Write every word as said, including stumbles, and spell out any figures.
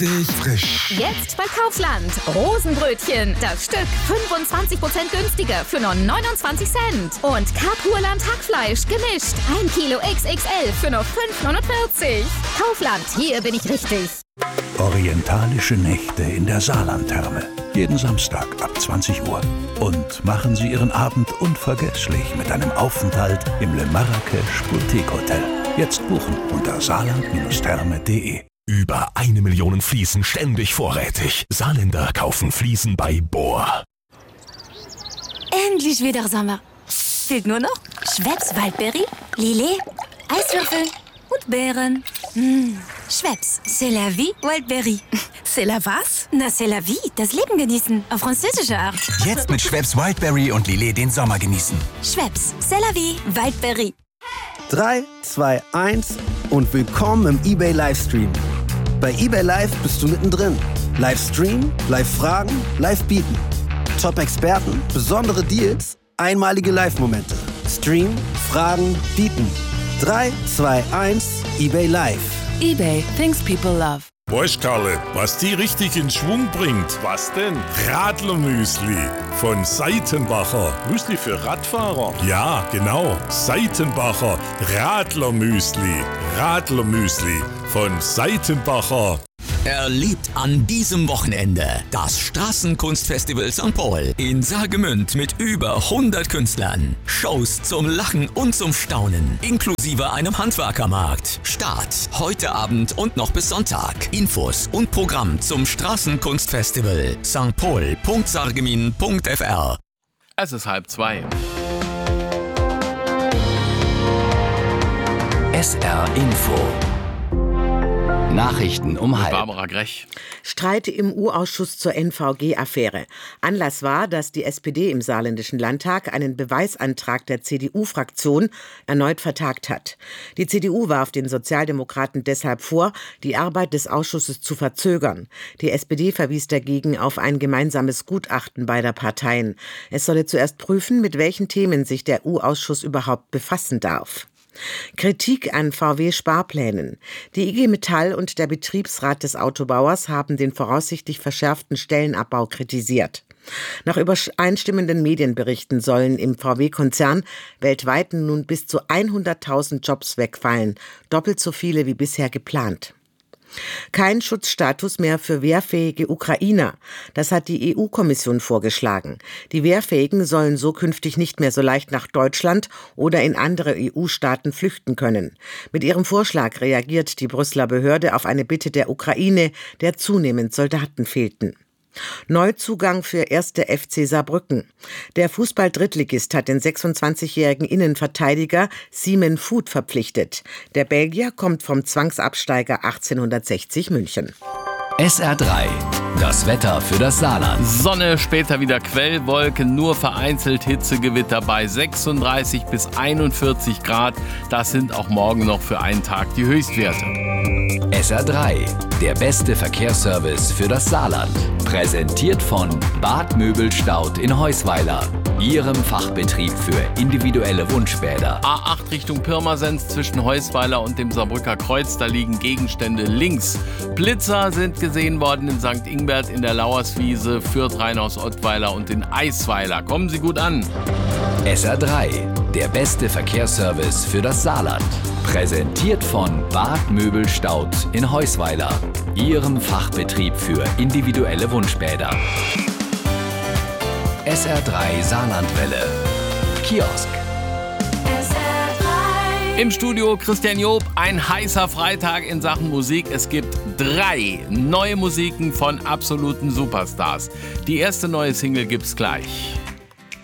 richtig frisch. Jetzt bei Kaufland. Rosenbrötchen. Das Stück fünfundzwanzig Prozent günstiger für nur neunundzwanzig Cent. Und Kapurland Hackfleisch gemischt. ein Kilo X X L für nur fünf neunundvierzig. Kaufland, hier bin ich richtig. Orientalische Nächte in der Saarlandtherme. Jeden Samstag ab zwanzig Uhr. Und machen Sie Ihren Abend unvergesslich mit einem Aufenthalt im Le Marrakech Boutique Hotel. Jetzt buchen unter saarland therme punkt de. Über eine Million Fliesen ständig vorrätig. Saarländer kaufen Fliesen bei Bohr. Endlich wieder Sommer. Fehlt nur noch Schweppes Waldbeere, Lillet, Eiswürfel und Beeren. Mmh. Schweppes, c'est la vie, Waldbeere. C'est la was? Na, c'est la vie, das Leben genießen. Auf französische Art. Jetzt mit Schweppes Wildberry und Lillet den Sommer genießen. Schweppes, c'est la vie, Waldbeere. drei, zwei, eins und willkommen im eBay Livestream. Bei eBay Live bist du mittendrin. Livestream, Live-Fragen, Live-Bieten. Top-Experten, besondere Deals, einmalige Live-Momente. Stream, Fragen, Bieten. drei, zwei, eins, eBay Live. eBay, things people love. Weißt, Karle, was die richtig in Schwung bringt? Was denn? Radlermüsli von Seitenbacher. Müsli für Radfahrer? Ja, genau. Seitenbacher Radlermüsli. Radlermüsli von Seitenbacher. Erlebt an diesem Wochenende das Straßenkunstfestival Sankt Paul in Saargemünd mit über hundert Künstlern. Shows zum Lachen und zum Staunen, inklusive einem Handwerkermarkt. Start heute Abend und noch bis Sonntag. Infos und Programm zum Straßenkunstfestival sankt paul punkt sargemin punkt f r. Es ist halb zwei. S R Info. Nachrichten um halb. Barbara Grech. Streit im U-Ausschuss zur N V G-Affäre. Anlass war, dass die S P D im Saarländischen Landtag einen Beweisantrag der C D U-Fraktion erneut vertagt hat. Die C D U warf den Sozialdemokraten deshalb vor, die Arbeit des Ausschusses zu verzögern. Die S P D verwies dagegen auf ein gemeinsames Gutachten beider Parteien. Es solle zuerst prüfen, mit welchen Themen sich der U-Ausschuss überhaupt befassen darf. Kritik an V W-Sparplänen. Die I G Metall und der Betriebsrat des Autobauers haben den voraussichtlich verschärften Stellenabbau kritisiert. Nach übereinstimmenden Medienberichten sollen im V W-Konzern weltweit nun bis zu hunderttausend Jobs wegfallen, doppelt so viele wie bisher geplant. Kein Schutzstatus mehr für wehrfähige Ukrainer. Das hat die E U-Kommission vorgeschlagen. Die Wehrfähigen sollen so künftig nicht mehr so leicht nach Deutschland oder in andere E U-Staaten flüchten können. Mit ihrem Vorschlag reagiert die Brüsseler Behörde auf eine Bitte der Ukraine, der zunehmend Soldaten fehlten. Neuzugang für erste F C Saarbrücken. Der Fußball-Drittligist hat den sechsundzwanzigjährigen Innenverteidiger Simon Food verpflichtet. Der Belgier kommt vom Zwangsabsteiger achtzehnhundertsechzig München. S R drei. Das Wetter für das Saarland. Sonne, später wieder Quellwolken, nur vereinzelt Hitzegewitter bei sechsunddreißig bis einundvierzig Grad. Das sind auch morgen noch für einen Tag die Höchstwerte. S R drei. Der beste Verkehrsservice für das Saarland. Präsentiert von Bad Möbelstaud in Heusweiler. Ihrem Fachbetrieb für individuelle Wunschbäder. A acht Richtung Pirmasens zwischen Heusweiler und dem Saarbrücker Kreuz. Da liegen Gegenstände links. Blitzer sind gesehen worden in Sankt Ingbert, in der Lauerswiese, Fürth, Rheinhaus-Ottweiler und in Eisweiler. Kommen Sie gut an. S R drei. Der beste Verkehrsservice für das Saarland. Präsentiert von Bad Möbelstaud in Heusweiler. Ihrem Fachbetrieb für individuelle Wunschbäder. S R drei Saarlandwelle. Kiosk. Im Studio Christian Job, ein heißer Freitag in Sachen Musik. Es gibt drei neue Musiken von absoluten Superstars. Die erste neue Single gibt's gleich.